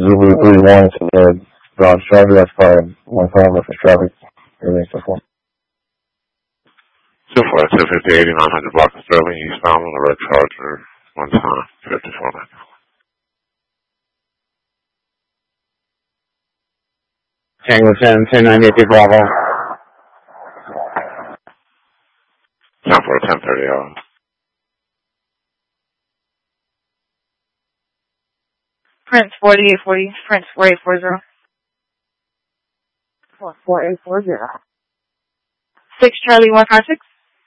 Zulu 31 to the Bronx driver. That's probably 1 for traffic. Everything's so far. 250, 8900 block of Sterling, eastbound on the red Charger, 1 time, 54. Tango 10, 1098 Bravo. 10 for 1030 hour. Prince 4840, Prince 4840. 4840. 6 Charlie 156.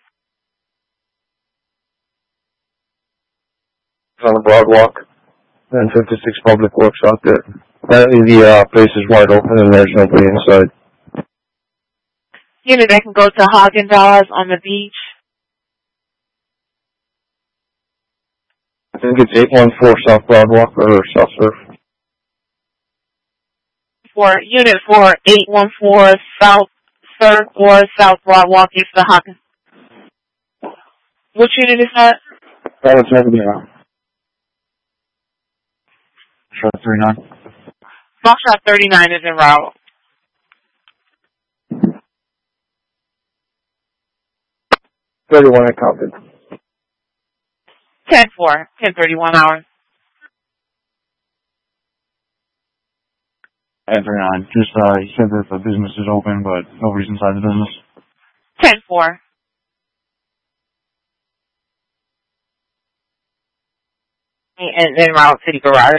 On the Broadwalk, and 56 Public Works out there. Apparently the place is wide open and there's nobody inside. Unit that can go to Haagen-Dazs on the beach. I think it's 814 South Broadwalk or South Surf. Unit 4, 814 South Surf or South Broadwalk is the Haagen. Which unit is that? That one's never been around. Shot 39. Foxtrot 39 is en route. I counted. 10-4, 10:31 hours. 1039. Just, he said that the business is open, but nobody's inside the business. 10-4. And en route City Garage.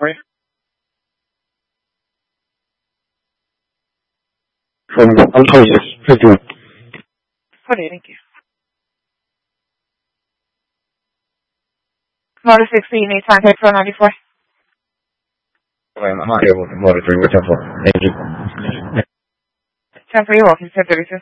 I'm 26, 51. Okay, thank you. Motor 16, 8 time, 494. I'm not able to motor 3, we're 10-4. Thank you. 10-4, you're welcome, 1032.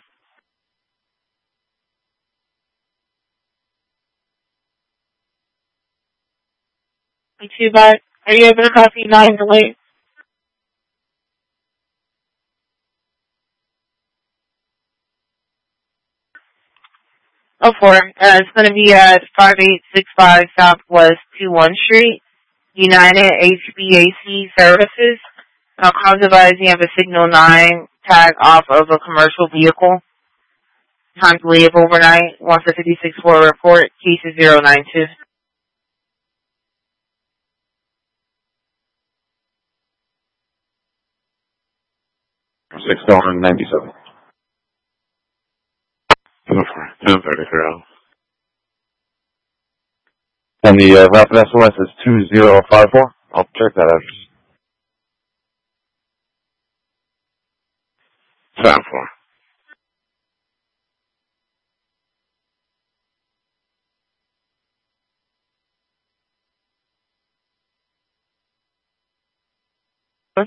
Too bad. Are you able to copy 9 delay? Oh, 4. It's going to be at 5865 Southwest 21 Street, United HVAC Services. I'll cause advise you have a signal 9 tag off of a commercial vehicle. Time to leave overnight. Wants a 56-4 report. Case is 092. $6.97. 1033. And the rapid SOS is 2054. I'll check that address. 10-4. What?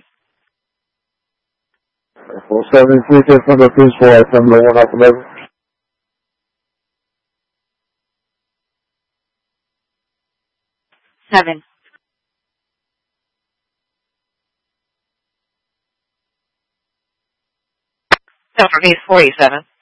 47, please, number 4, I send the one out to level. 7. So for case 47.